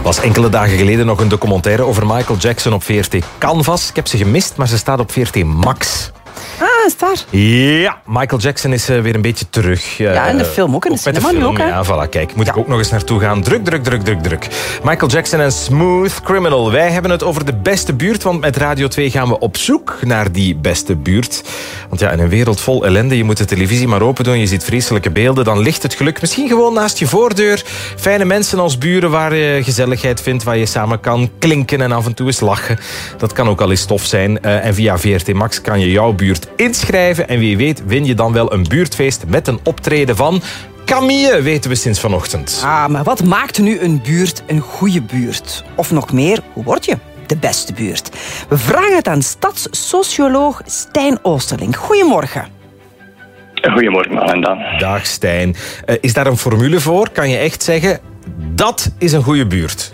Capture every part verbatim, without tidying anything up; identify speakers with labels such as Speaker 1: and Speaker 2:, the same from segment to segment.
Speaker 1: was enkele dagen geleden nog een documentaire over Michael Jackson op V R T Canvas. Ik heb ze gemist, maar ze staat op V R T Max.
Speaker 2: Ah, is daar?
Speaker 1: Ja, Michael Jackson is uh, weer een beetje terug. Uh,
Speaker 2: ja, in de film ook. In de cinema nu ook, hè?
Speaker 1: Ja, voilà, kijk. Moet
Speaker 2: ja.
Speaker 1: ik ook nog eens naartoe gaan. Druk, druk, druk, druk, druk. Michael Jackson en Smooth Criminal. Wij hebben het over de beste buurt, want met Radio twee gaan we op zoek naar die beste buurt. Want ja, in een wereld vol ellende, je moet de televisie maar open doen, je ziet vreselijke beelden, dan ligt het geluk misschien gewoon naast je voordeur. Fijne mensen als buren waar je gezelligheid vindt, waar je samen kan klinken en af en toe eens lachen. Dat kan ook al eens tof zijn. Uh, en via V R T Max kan je jouw buurt inschrijven. En wie weet win je dan wel een buurtfeest met een optreden van Camille, weten we sinds vanochtend.
Speaker 2: Ah, maar wat maakt nu een buurt een goede buurt? Of nog meer, hoe word je de beste buurt? We vragen het aan stadssocioloog Stijn Oosterling. Goedemorgen.
Speaker 3: Goedemorgen, Anne en Daan.
Speaker 1: Dag Stijn. Uh, is daar een formule voor? Kan je echt zeggen, dat is een goede buurt?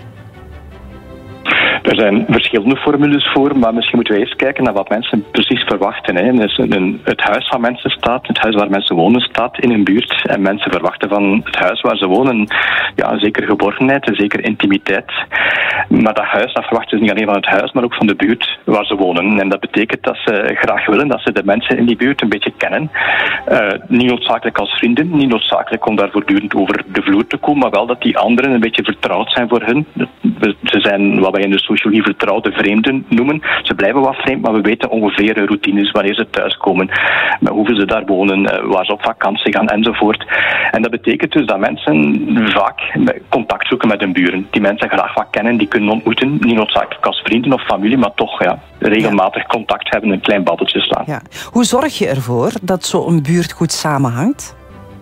Speaker 3: Er zijn verschillende formules voor, maar misschien moeten we eerst kijken naar wat mensen precies verwachten. Hè. Dus een, het huis waar mensen staat, het huis waar mensen wonen staat in een buurt. En mensen verwachten van het huis waar ze wonen ja, een zekere geborgenheid, een zekere intimiteit. Maar dat huis, dat verwachten ze niet alleen van het huis, maar ook van de buurt waar ze wonen. En dat betekent dat ze graag willen dat ze de mensen in die buurt een beetje kennen. Uh, niet noodzakelijk als vrienden, niet noodzakelijk om daar voortdurend over de vloer te komen, maar wel dat die anderen een beetje vertrouwd zijn voor hun. Ze zijn wat wij in de sociologie vertrouwde vreemden noemen. Ze blijven wat vreemd, maar we weten ongeveer routines wanneer ze thuiskomen, hoeveel ze daar wonen, waar ze op vakantie gaan enzovoort. En dat betekent dus dat mensen vaak contact zoeken met hun buren. Die mensen graag wat kennen, die kunnen ontmoeten. Niet noodzakelijk als vrienden of familie, maar toch ja, regelmatig ja. contact hebben, een klein babbeltje slaan.
Speaker 2: Ja. Hoe zorg je ervoor dat zo'n buurt goed samenhangt?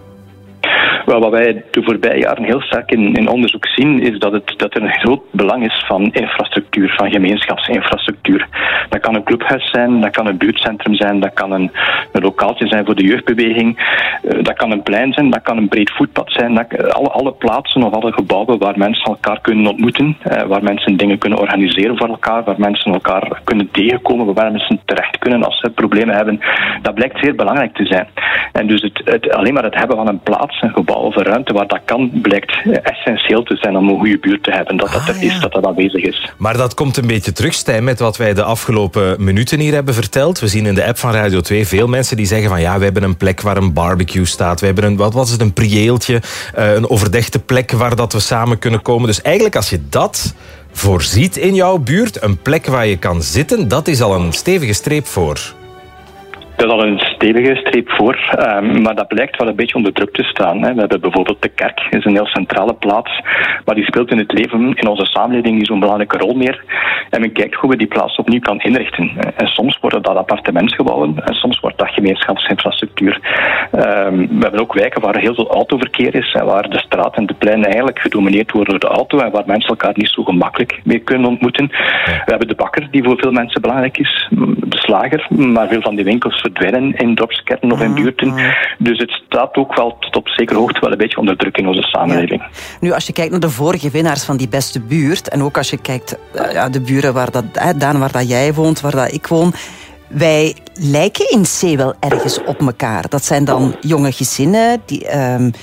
Speaker 3: Wel, wat wij de voorbije jaren heel sterk in, in onderzoek zien, is dat, het, dat er een groot belang is van infrastructuur, van gemeenschapsinfrastructuur. Dat kan een clubhuis zijn, dat kan een buurtcentrum zijn, dat kan een, een lokaaltje zijn voor de jeugdbeweging, uh, dat kan een plein zijn, dat kan een breed voetpad zijn. Dat, alle, alle plaatsen of alle gebouwen waar mensen elkaar kunnen ontmoeten, uh, waar mensen dingen kunnen organiseren voor elkaar, waar mensen elkaar kunnen tegenkomen, waar mensen terecht kunnen als ze problemen hebben, dat blijkt zeer belangrijk te zijn. En dus het, het, alleen maar het hebben van een plaats, een gebouw of een ruimte waar dat kan, blijkt essentieel te zijn om een goede buurt te hebben. Dat dat er
Speaker 2: ah,
Speaker 3: is,
Speaker 2: ja.
Speaker 3: dat dat aanwezig is.
Speaker 1: Maar dat komt een beetje terug, Stijn, met wat wij de afgelopen minuten hier hebben verteld. We zien in de app van Radio twee veel mensen die zeggen van ja, we hebben een plek waar een barbecue staat. We hebben een, wat was het, een prieeltje, een overdekte plek waar dat we samen kunnen komen. Dus eigenlijk als je dat voorziet in jouw buurt, een plek waar je kan zitten, dat is al een stevige streep voor.
Speaker 3: Dat is al een stevige streep voor, um, maar dat blijkt wel een beetje onder druk te staan. Hè. We hebben bijvoorbeeld de kerk, dat is een heel centrale plaats, maar die speelt in het leven in onze samenleving niet zo'n belangrijke rol meer. En men kijkt hoe we die plaats opnieuw kan inrichten. En soms worden dat appartementsgebouwen en soms wordt dat gemeenschapsinfrastructuur. Um, we hebben ook wijken waar heel veel autoverkeer is en waar de straat en de plein eigenlijk gedomineerd worden door de auto en waar mensen elkaar niet zo gemakkelijk mee kunnen ontmoeten. We hebben de bakker, die voor veel mensen belangrijk is, de slager, maar veel van die winkels verdwijnen in dorpskernen of in buurten. Dus het staat ook wel tot op zekere hoogte wel een beetje onder druk in onze samenleving.
Speaker 2: Ja. Nu, als je kijkt naar de vorige winnaars van die beste buurt, en ook als je kijkt uh, ja, de buren waar dat, uh, Daan, waar dat jij woont, waar dat ik woon, wij lijken in C wel ergens op elkaar. Dat zijn dan jonge gezinnen die... Um,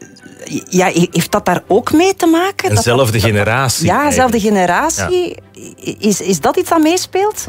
Speaker 2: Ja, heeft dat daar ook mee te maken?
Speaker 1: Eenzelfde
Speaker 2: dat,
Speaker 1: generatie.
Speaker 2: Ja, dezelfde generatie. Ja. Is, is dat iets dat meespeelt?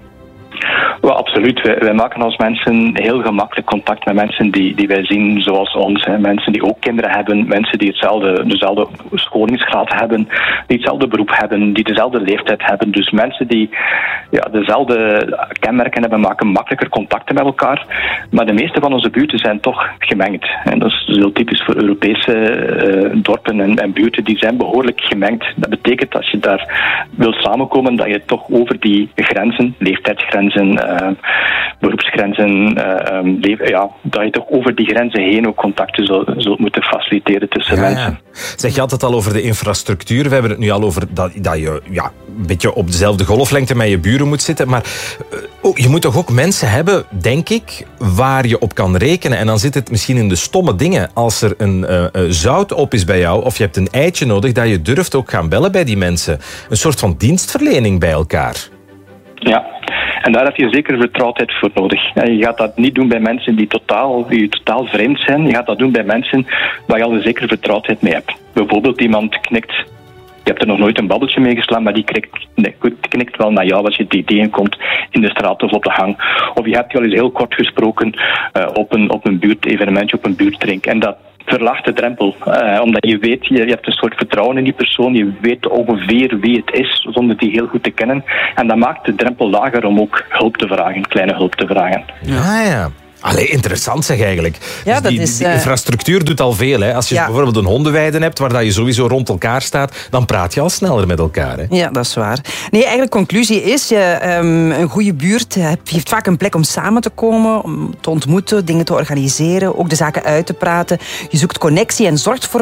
Speaker 3: Well, absoluut. Wij, wij maken als mensen heel gemakkelijk contact met mensen die, die wij zien zoals ons. Hè. Mensen die ook kinderen hebben, mensen die hetzelfde, dezelfde scholingsgraad hebben, die hetzelfde beroep hebben, die dezelfde leeftijd hebben. Dus mensen die ja, dezelfde kenmerken hebben, maken makkelijker contacten met elkaar. Maar de meeste van onze buurten zijn toch gemengd. En dat is heel typisch voor Europese uh, dorpen en, en buurten. Die zijn behoorlijk gemengd. Dat betekent dat als je daar wilt samenkomen, dat je toch over die grenzen, leeftijdsgrenzen, uh, beroepsgrenzen, uh, um, leven, ja, dat je toch over die grenzen heen ook contacten zult, zult moeten faciliteren tussen
Speaker 1: ja,
Speaker 3: mensen.
Speaker 1: Ja. Zeg je had het al over de infrastructuur. We hebben het nu al over dat, dat je ja, een beetje op dezelfde golflengte met je buren moet zitten. Maar uh, oh, je moet toch ook mensen hebben, denk ik, waar je op kan rekenen. En dan zit het misschien in de stomme dingen. Als er een uh, uh, zout op is bij jou, of je hebt een eitje nodig, dat je durft ook gaan bellen bij die mensen. Een soort van dienstverlening bij elkaar.
Speaker 3: Ja, en daar heb je zeker vertrouwdheid voor nodig. Je gaat dat niet doen bij mensen die totaal, die totaal vreemd zijn. Je gaat dat doen bij mensen waar je al een zekere vertrouwdheid mee hebt. Bijvoorbeeld iemand knikt Je hebt er nog nooit een babbeltje mee geslaan, maar die knikt, nee, knikt wel naar jou als je die tegenkomt in de straat of op de gang. Of je hebt die al eens heel kort gesproken uh, op een, op een buurtevenementje, op een buurtdrink. En dat verlaagt de drempel. Uh, omdat je weet, je, je hebt een soort vertrouwen in die persoon. Je weet ongeveer wie het is, zonder die heel goed te kennen. En dat maakt de drempel lager om ook hulp te vragen, kleine hulp te vragen.
Speaker 1: Ja, ja. Allee, interessant zeg eigenlijk.
Speaker 2: Ja,
Speaker 1: dus
Speaker 2: dat
Speaker 1: die,
Speaker 2: is,
Speaker 1: die
Speaker 2: uh...
Speaker 1: infrastructuur doet al veel. Hè. Als je
Speaker 2: ja.
Speaker 1: bijvoorbeeld een hondenweide hebt waar dat je sowieso rond elkaar staat, dan praat je al sneller met elkaar. Hè.
Speaker 2: Ja, dat is waar. Nee, eigenlijk conclusie is, je, um, een goede buurt heeft vaak een plek om samen te komen, om te ontmoeten, dingen te organiseren, ook de zaken uit te praten. Je zoekt connectie en zorgt voor